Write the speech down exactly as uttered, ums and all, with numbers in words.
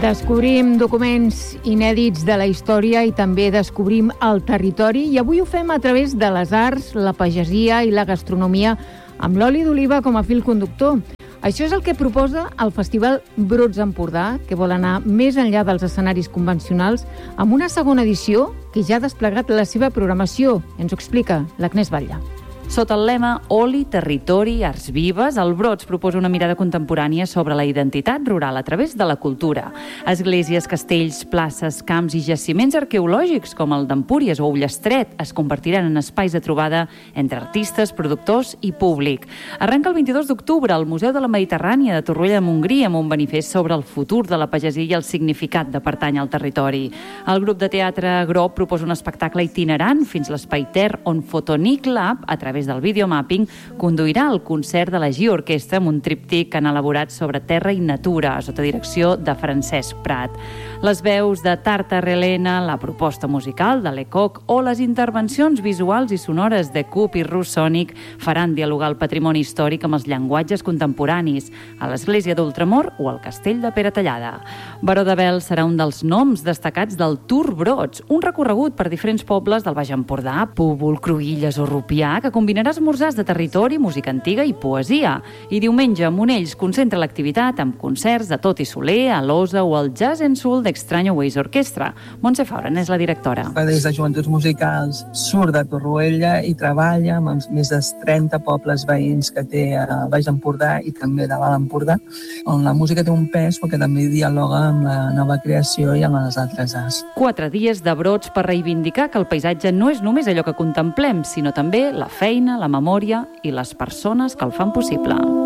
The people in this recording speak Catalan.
Descobrim documents inèdits de la història i també descobrim el territori, i avui ho fem a través de les arts, la pagesia i la gastronomia, amb l'oli d'oliva com a fil conductor. Això és el que proposa el Festival Brots Empordà, que vol anar més enllà dels escenaris convencionals, amb una segona edició que ja ha desplegat la seva programació. Ens ho explica l'Agnès Batlle. Sota el lema Oli, Territori, Arts Vives, el Brots proposa una mirada contemporània sobre la identitat rural a través de la cultura. Esglésies, castells, places, camps i jaciments arqueològics com el d'Empúries o Ullastret es convertiran en espais de trobada entre artistes, productors i públic. Arrenca el vint-i-dos d'octubre al Museu de la Mediterrània de Torroella de Montgrí amb un manifest sobre el futur de la pagesia i el significat de pertànyer al territori. El grup de teatre Grob proposa un espectacle itinerant fins l'Espai Ter, on Photonic Lab, a través del videomapping, conduirà el concert de la G Orquestra amb un tríptic que han elaborat sobre terra i natura, sota direcció de Francesc Prat. Les veus de Tartar Helena, la proposta musical de l'Ecoc o les intervencions visuals i sonores de Cup i Russonic faran dialogar el patrimoni històric amb els llenguatges contemporanis a l'Església d'Ultramor o al Castell de Peratallada. Baró de Bel serà un dels noms destacats del Tour Brots, un recorregut per diferents pobles del Baix Empordà, Púbol, Cruïlles o Rupià, que combinarà esmorzars de territori, música antiga i poesia. I diumenge, Monells concentra l'activitat amb concerts de Tot i Soler, Alosa o el Jazz en Sul d'Extraño Ways Orquestra. Montse Fabra és la directora. Des de Joventuts Musicals surt de Torroella i treballa amb més de trenta pobles veïns que té a Baix Empordà i també de l'Alt Empordà, on la música té un pes perquè també dialoga amb la nova creació i amb les altres arts. Quatre dies de brots per reivindicar que el paisatge no és només allò que contemplem, sinó també la feina, la memòria i les persones que el fan possible.